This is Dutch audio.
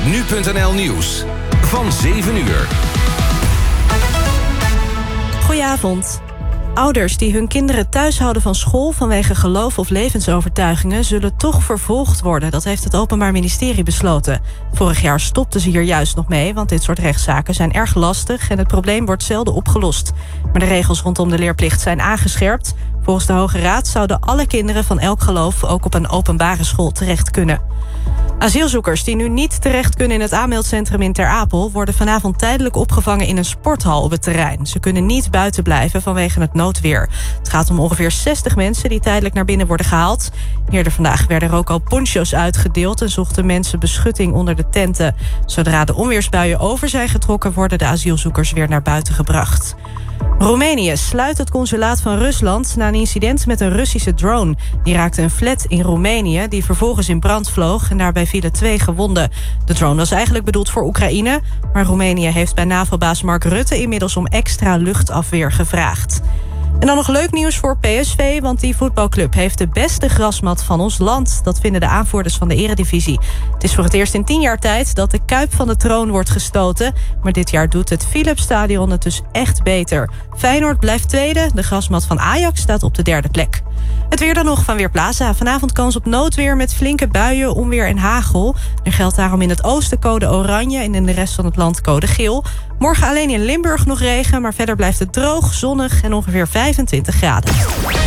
Nu.nl Nieuws van 7 uur. Goedenavond. Ouders die hun kinderen thuis houden van school vanwege geloof of levensovertuigingen zullen toch vervolgd worden. Dat heeft het Openbaar Ministerie besloten. Vorig jaar stopten ze hier juist nog mee, want dit soort rechtszaken zijn erg lastig en het probleem wordt zelden opgelost. Maar de regels rondom de leerplicht zijn aangescherpt. Volgens de Hoge Raad zouden alle kinderen van elk geloof ook op een openbare school terecht kunnen. Asielzoekers die nu niet terecht kunnen in het aanmeldcentrum in Ter Apel worden vanavond tijdelijk opgevangen in een sporthal op het terrein. Ze kunnen niet buiten blijven vanwege het noodweer. Het gaat om ongeveer 60 mensen die tijdelijk naar binnen worden gehaald. Eerder vandaag werden er ook al poncho's uitgedeeld en zochten mensen beschutting onder de tenten. Zodra de onweersbuien over zijn getrokken worden de asielzoekers weer naar buiten gebracht. Roemenië sluit het consulaat van Rusland na een incident met een Russische drone. Die raakte een flat in Roemenië die vervolgens in brand vloog en daarbij vielen 2 gewonden. De drone was eigenlijk bedoeld voor Oekraïne, maar Roemenië heeft bij NAVO-baas Mark Rutte inmiddels om extra luchtafweer gevraagd. En dan nog leuk nieuws voor PSV, want die voetbalclub heeft de beste grasmat van ons land. Dat vinden de aanvoerders van de eredivisie. Het is voor het eerst in 10 jaar tijd dat de Kuip van de troon wordt gestoten. Maar dit jaar doet het Philipsstadion het dus echt beter. Feyenoord blijft tweede, de grasmat van Ajax staat op de 3e plek. Het weer dan nog van Weerplaza. Vanavond kans op noodweer met flinke buien, onweer en hagel. Er geldt daarom in het oosten code oranje en in de rest van het land code geel. Morgen alleen in Limburg nog regen, maar verder blijft het droog, zonnig en ongeveer 25 graden.